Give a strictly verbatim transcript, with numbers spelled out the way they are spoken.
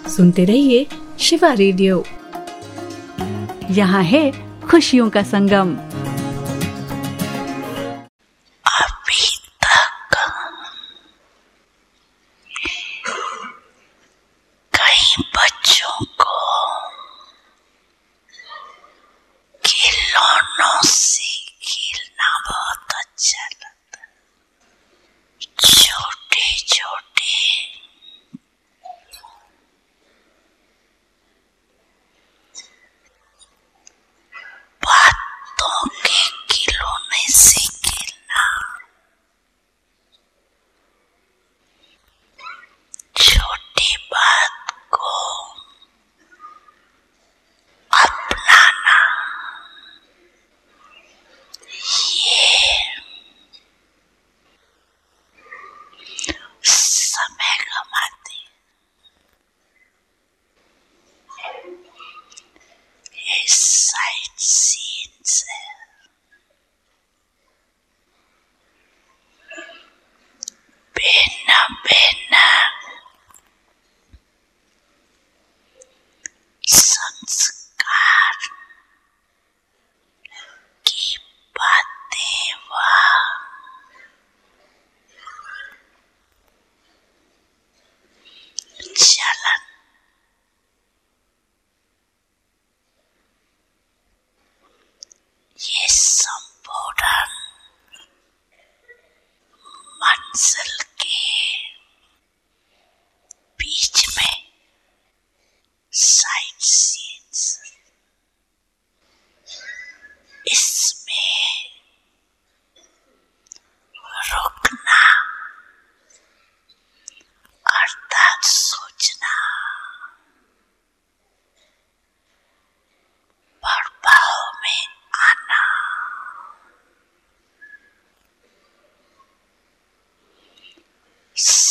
सुनते रहिए शिवा रेडियो। यहाँ है खुशियों का संगम। अभी तक कई बच्चों को खिलौनों से खेलना बहुत अच्छा लगता है। छोटे छोटे बातों के खिलौने से खेलना, छोटी बात को अपनाना, ये समय कमाते। ये साइट सीन्स है। बिना बिना संस्कार की बातें वह चलन ये संपूर्ण मंजिल के बीच में साइट सीन्स, इसमें रुकना अर्थात सोचना